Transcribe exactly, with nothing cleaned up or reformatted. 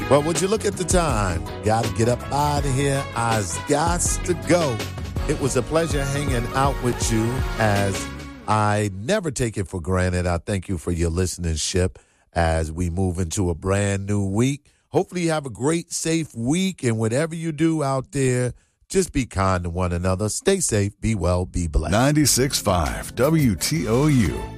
Well, would you look at the time? Got to get up out of here. I's got to go. It was a pleasure hanging out with you, as I never take it for granted. I thank you for your listenership as we move into a brand new week. Hopefully you have a great, safe week, and whatever you do out there, just be kind to one another. Stay safe, be well, be blessed. ninety-six point five W T O U.